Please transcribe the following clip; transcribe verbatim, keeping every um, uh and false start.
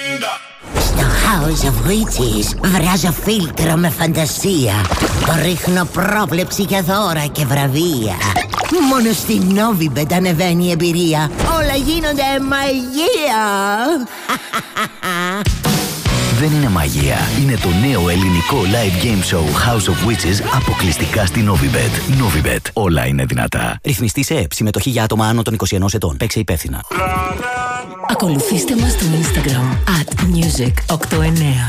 Στο House of Witches βράζω φίλτρο με φαντασία. Ρίχνω πρόβλεψη για δώρα και βραβεία. Μόνο στην Novibet ανεβαίνει η εμπειρία. Όλα γίνονται μαγεία. Δεν είναι μαγεία. Είναι το νέο ελληνικό live game show House of Witches αποκλειστικά στη Novibet. Novibet. Όλα είναι δυνατά. Ρυθμιστή σε ΕΕΠ. Συμμετοχή για άτομα άνω των είκοσι ενός ετών. Παίξε υπεύθυνα. Ακολουθήστε μας στο Instagram at music οκτώ εννέα.